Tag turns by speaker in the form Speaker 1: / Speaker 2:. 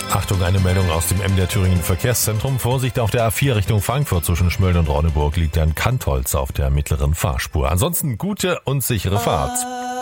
Speaker 1: Achtung, eine Meldung aus dem MDR Thüringen Verkehrszentrum. Vorsicht auf der A4 Richtung Frankfurt zwischen Schmölln und Ronneburg liegt ein Kantholz auf der mittleren Fahrspur. Ansonsten gute und sichere Fahrt.